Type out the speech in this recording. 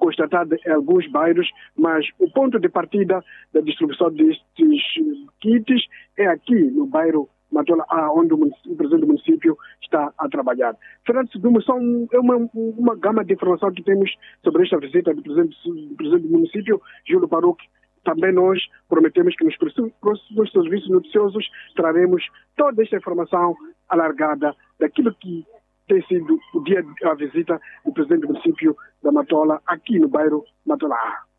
constatada em alguns bairros, mas o ponto de partida da distribuição destes kits é aqui no bairro Matola A, onde o presidente do município está a trabalhar. Fernando Segumo, é uma gama de informação que temos sobre esta visita do presidente do município, Júlio Paruque. Também nós prometemos que nos próximos serviços noticiosos traremos toda esta informação alargada daquilo que tem sido o dia da visita do presidente do município da Matola, aqui no bairro Matola A.